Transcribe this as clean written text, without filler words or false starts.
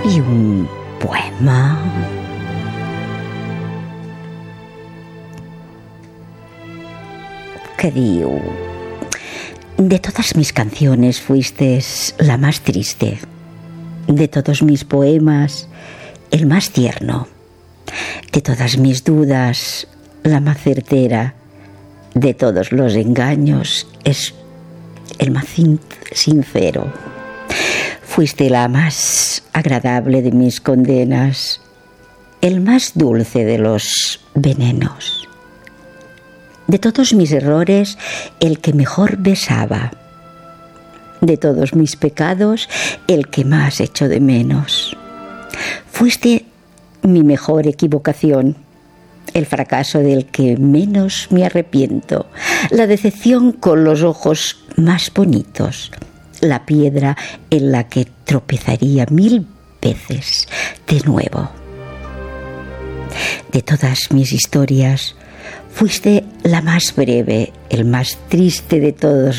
y un poema que diu: de todas mis canciones fuiste la más triste, de todos mis poemas el más tierno, de todas mis dudas la más certera, de todos los engaños es el más sincero. Fuiste la más agradable de mis condenas, el más dulce de los venenos. De todos mis errores, el que mejor besaba. De todos mis pecados, el que más echo de menos. Fuiste mi mejor equivocación, el fracaso del que menos me arrepiento, la decepción con los ojos más bonitos, la piedra en la que tropezaría 1000 veces de nuevo. De todas mis historias, fuiste la más breve, el más triste de todos